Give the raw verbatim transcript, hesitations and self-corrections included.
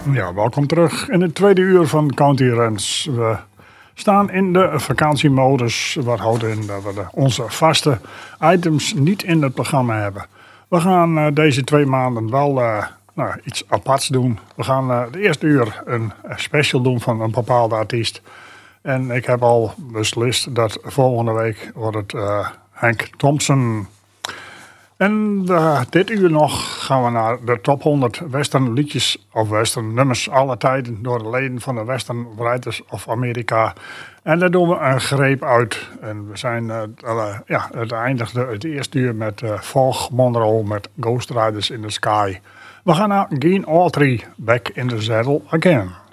Ja, welkom terug in het tweede uur van County Runs. We staan in de vakantiemodus. Wat houdt in dat we de, onze vaste items niet in het programma hebben. We gaan uh, deze twee maanden wel uh, nou, iets aparts doen. We gaan uh, de eerste uur een special doen van een bepaalde artiest. En ik heb al beslist dat volgende week wordt het uh, Hank Thompson. En uh, dit uur nog gaan we naar de top honderd western liedjes of western nummers alle tijden door de leden van de Western Writers of America. En daar doen we een greep uit. En we zijn, uh, uh, ja, het eindigde het eerste uur met uh, Fog Monroe met Ghost Riders in the Sky. We gaan naar Gene Autry, Back in the Saddle Again.